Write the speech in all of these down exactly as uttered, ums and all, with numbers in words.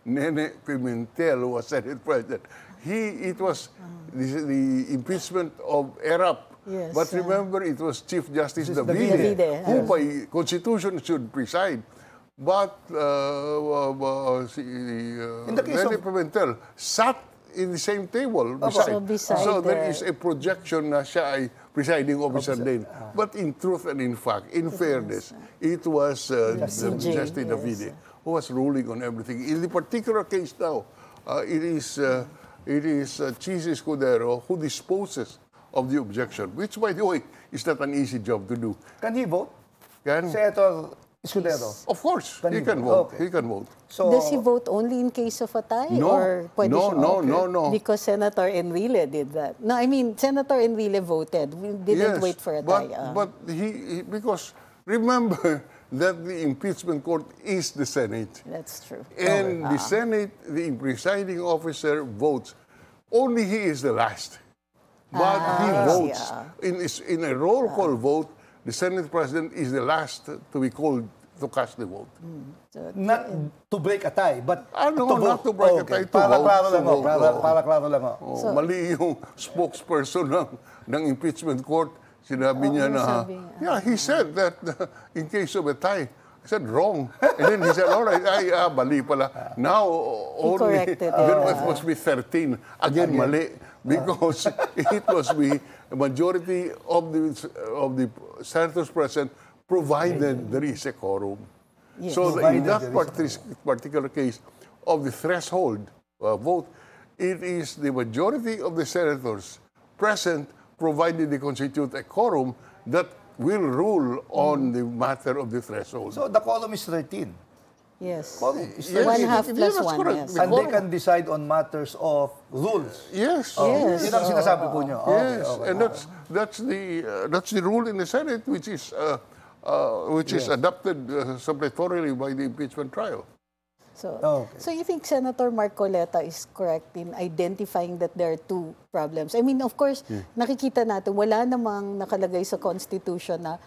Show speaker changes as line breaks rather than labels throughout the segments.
Nene Pimentel, who was Senate President. He, it was the, the impeachment of Erap.
Yes,
But
uh,
remember, it was Chief Justice
Justice
Davide,
Davide,
who
yes.
by constitution should preside. But uh, uh, uh, si, uh,
In the case
Nene
of-
Pimentel sat in the same table.
So beside
so there
the-
is a projection na siya ay presiding officer din. But in truth and in fact, in fairness, it was uh,
C J,
Justice
yes.
Davide who was ruling on everything. In the particular case now, uh, it is uh, it is uh, Chis Escudero who disposes of the objection, which, by the way, is not an easy job to do.
Can he vote?
Can
Senator Escudero.
of course
Can
he
he
can
vote?
vote.
Okay.
He can vote.
So,
Does he vote only in case of a tie?
No.
Or pwede
No,
siya-
no,
Okay.
no, no.
Because Senator Enrile did that. No, I mean, Senator Enrile voted. We didn't
Yes,
wait for a
but,
tie. ah.
But he, he because remember that the impeachment court is the Senate.
That's true.
And the Senate, the presiding officer votes. Only he is the last. But he votes.
yeah.
In, is- in a roll call vote, the Senate president is the last to be called to cast the vote.
So,
not to break a tie, but
Ah, no,
to vote.
not to break a
Okay.
tie, to
para
vote,
klaro
to
lang, oh,
vote,
para,
oh.
para klaro lang. oh.
Oh, mali yung spokesperson ng, ng impeachment court. Sinabi niya
Oo,
na,
sabi niya.
yeah, he said that uh, in case of a tie, I said wrong. And then he said, all right, ay, ah, mali pala. Now, only,
corrected it.
then it must be thirteen. Again, mali. Because it was the majority of the, of the senators present, provided there is a quorum.
Yes.
So the- in
Provided
that
there is a
partic- particular case of the threshold uh, vote, it is the majority of the senators present, provided they constitute a quorum, that will rule on the matter of the threshold.
So the quorum is thirteen.
yes.
Quorum is
Yes,
One
it-
half
it-
plus
that's
one,
correct.
yes.
The
And they
quorum-
can decide on matters of rules.
Yes.
Oh,
Yes.
Yun ang sinasabi po nyo. Okay,
Yes,
okay.
and that's that's the uh, that's the rule in the Senate, which is uh, uh, which is adopted uh, suppletorily by the impeachment trial.
So,
Okay.
so you think Senator Marcoleta is correct in identifying that there are two problems? I mean, of course, nakikita natin, wala namang nakalagay sa Constitution na,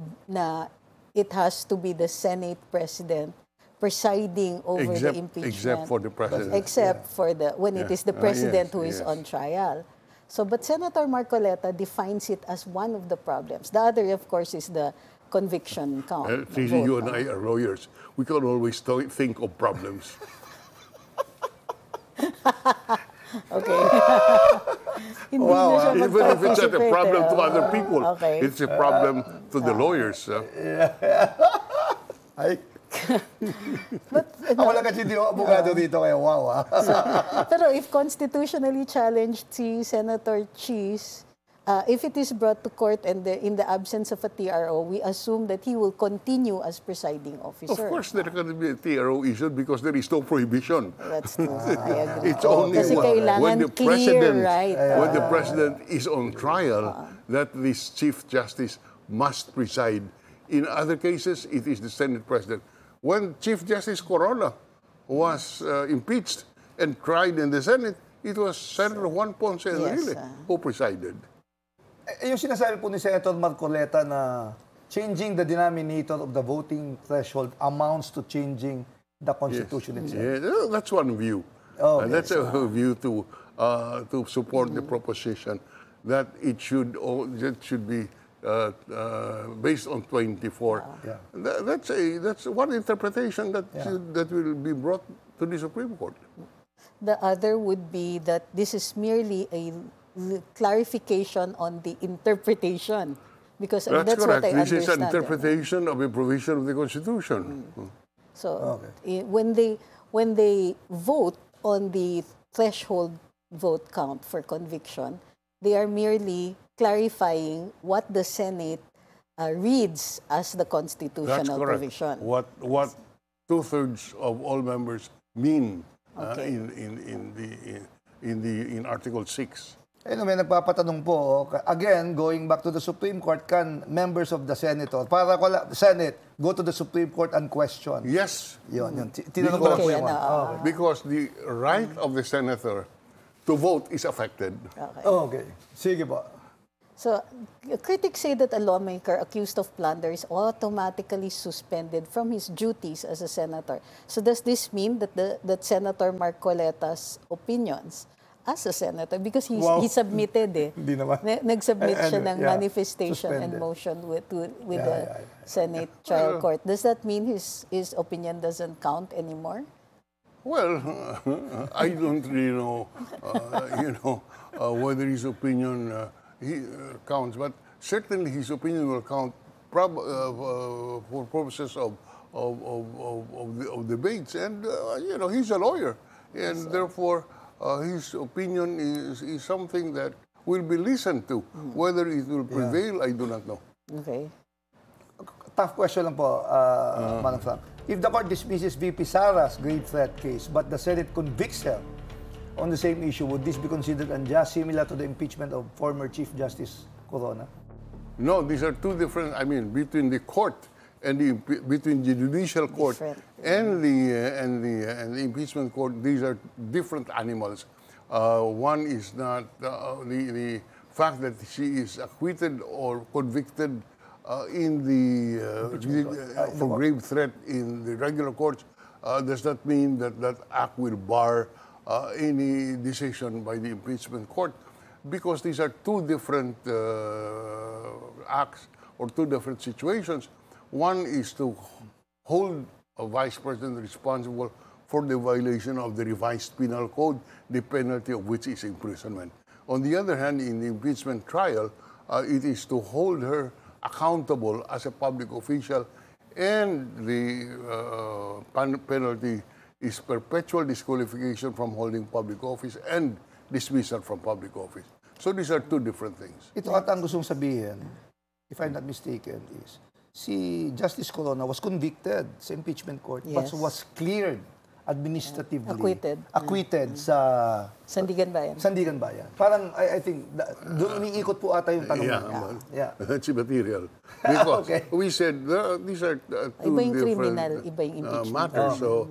na it has to be the Senate President presiding over
Except-
the impeachment.
except for the President.
Except for the, when it
Yeah.
is the
Ah,
President
yes,
who is
yes.
on trial. So, but Senator Marcoleta defines it as one of the problems. The other, of course, is the conviction count.
Uh,
the
Tracy,
vote
you and
count.
I are lawyers. We can always th- think of problems.
Okay. Hindi
Wow,
na siya
ah.
Even if it's not a
mag-participate,
problem to
eh.
other people,
Okay.
it's a problem to the lawyers. uh.
Ay,
But,
ako lang kasi hindi ako abogado dito, kaya wow ah.
pero if constitutionally challenged si Senator Cheese, uh, if it is brought to court and the, in the absence of a T R O, we assume that he will continue as presiding
Of
officer.
course, there can be a T R O issue because there is no prohibition.
That's true. I agree.
It's only
Kasi
when,
kailangan
when the
clear,
president,
right?
when the president is on trial, that this chief justice must preside. In other cases, it is the Senate president. When Chief Justice Corona was uh, impeached and tried in the Senate, it was Senator Juan Ponce Enrile
ah.
who presided.
Eh, yung sinasabi po ni Senator Marcoleta na changing the denominator of the voting threshold amounts to changing the Constitution itself.
Yeah, uh, that's one view.
Oh,
And
yes.
that's a view to uh, to support the proposition that it should oh, it should be uh, uh, based on twenty-four.
Yeah.
Tha- that's a that's one interpretation that
Yeah.
should, that will be brought to the Supreme Court.
The other would be that this is merely a l- clarification on the interpretation. Because I mean,
That's,
that's what
correct.
I
This is an
understand. eh.
interpretation of a provision of the Constitution.
So
Okay.
i- when they when they vote on the threshold vote count for conviction, they are merely clarifying what the Senate uh, reads as the
That's
constitutional
correct.
provision.
What what two thirds of all members mean uh,
Okay.
in in in the in, in the in Article six.
Ayun, may nagpapatanong po, oh, again, going back to the Supreme Court, can members of the Senator, para ko lang, Senate, go to the Supreme Court and question?
Yes,
Yun, yun. Ti- Tinanong ko lang po
Okay,
yung
ano,
one.
ah.
because the right of the senator to vote is affected.
Okay.
Okay. Sige po.
So, critics say that a lawmaker accused of plunder is automatically suspended from his duties as a senator. So, does this mean that the that Senator Marcoleta's opinions as a senator, because he,
Wow.
he submitted eh,
Hindi naman.
na- nag-submit
Eh,
siya
ano,
ng
yeah,
manifestation and
suspended.
motion with with, with
Yeah,
the
yeah, yeah.
Senate trial court. Does that mean his his opinion doesn't count anymore?
Well, I don't really know, uh, you know, uh, whether his opinion uh, he, uh, counts, but certainly his opinion will count prob- uh, uh, for purposes of of, of, of, of, the, of debates. And, uh, you know, he's a lawyer, and therefore uh, his opinion is, is something that will be listened to. Whether it will prevail, I do not know.
Okay.
Tough question lang po, uh, Manang Frank. If the court dismisses V P Sara's grave threat case, but the Senate convicts her on the same issue, would this be considered unjust, similar to the impeachment of former Chief Justice Corona?
No, these are two different, I mean, between the court and the, impe- between the judicial court
Different.
and the, uh, and, the, uh, and the impeachment court, these are different animals. Uh, one is not, uh, the, the fact that she is acquitted or convicted uh, in the, uh, the uh, for grave threat in the regular courts uh, does not mean that that act will bar uh, any decision by the impeachment court, because these are two different uh, acts or two different situations. One is to hold a vice president responsible for the violation of the revised penal code, the penalty of which is imprisonment. On the other hand, in the impeachment trial, uh, it is to hold her accountable as a public official, and the uh, pan- penalty is perpetual disqualification from holding public office and dismissal from public office. So these are two different things.
Ito at ang gustong sabihin, if I'm not mistaken, is si Justice Corona was convicted sa impeachment court, but
Yes.
was cleared administratively.
Acquitted.
Acquitted sa
Sandigan Bayan.
Sandigan Bayan. Parang, I, I think, da- doon umiikot po ata yung tanong.
Yeah,
niya.
well,
Yeah.
that's immaterial. Because
Okay.
we said uh, these are uh, two
Iba yung
different
criminal, iba yung
uh,
impeachment.
matters. So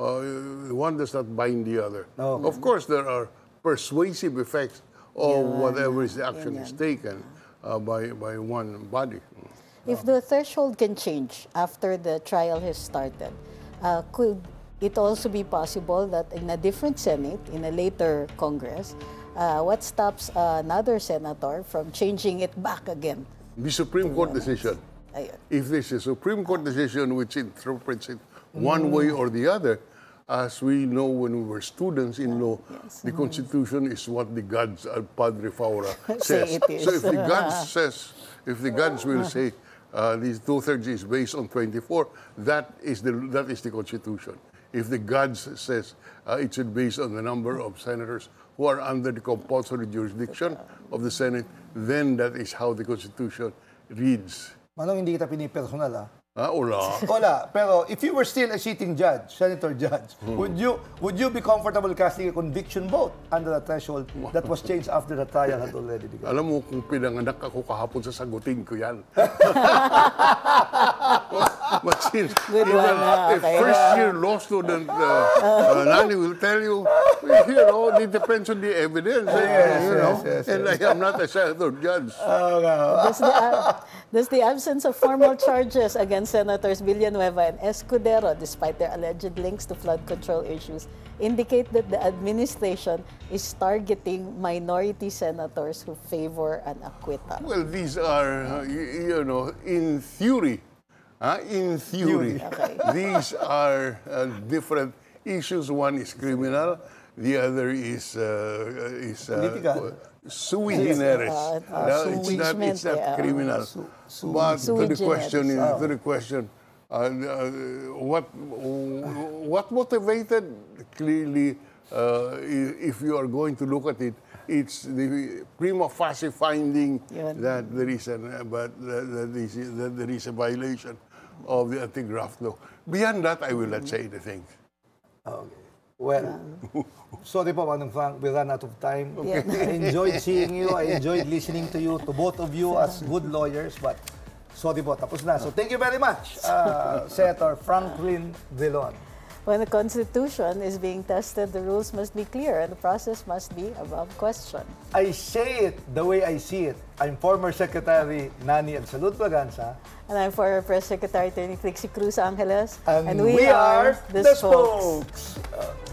uh, one does not bind the other.
Okay.
Of course, there are persuasive effects of
Yan.
whatever is the action
Yan,
is
yan.
taken uh, by by one body.
If the threshold can change after the trial has started, uh, could it also be possible that in a different Senate, in a later Congress, uh, what stops another senator from changing it back again?
The Supreme Court decision.
Ayun.
If there's a Supreme Court decision which interprets it one way or the other, as we know when we were students in law, the Constitution is what the gods, uh, Padre Faura, says.
Say it is.
So if the gods says, if the gods will say uh, these two-thirds is based on twenty-four, that is the that is the Constitution. If the gods says uh, it should be based on the number of senators who are under the compulsory jurisdiction of the Senate, then that is how the Constitution reads.
Manong, hindi kita pinipersonal, ah.
Ah, wala.
Wala. Pero if you were still a sitting judge, senator judge,
Hmm.
would you would you be comfortable casting a conviction vote under the threshold that was changed after the trial had already begun?
Alam mo, kung pinanganak ako kahapon, sasagutin ko yan. But since
Good
even
one, ah,
a
okay.
first-year law student, uh, uh, Nani will tell you, well, you know, it depends on the evidence. eh,
Yes,
you know?
yes, yes,
And I am not a senator judge.
Does the, uh, does the absence of formal charges against Senators Villanueva and Escudero, despite their alleged links to flood control issues, indicate that the administration is targeting minority senators who favor an acquittal?
Well, these are, uh, y- you know, in theory, uh, in theory,
Okay.
these are uh, different issues. One is criminal, the other is uh, is uh,
Political.
sui generis.
Uh, uh,
No,
sui
it's not, it's not
yeah.
criminal.
Su-
But
sui
to the
generis.
question, is,
Oh.
to the question, uh, uh, what what motivated clearly, uh, i- if you are going to look at it, it's the prima facie finding
Yun.
that there is an uh, but that, that, is, that there is a violation of the anti-graft law. Beyond that, I will not say anything.
Okay. Well, sorry po, Manong Frank, we ran out of time.
Yeah.
I enjoyed seeing you. I enjoyed listening to you, to both of you as good lawyers, but sorry po, tapos na. So thank you very much, uh, Senator Franklin Dillon.
when the Constitution is being tested, the rules must be clear and the process must be above question.
I say it the way I see it. I'm former Secretary Nani Salud Braganza.
And I'm former Press Secretary Attorney Trixie Cruz Angeles.
And, we, are the spokes. Uh,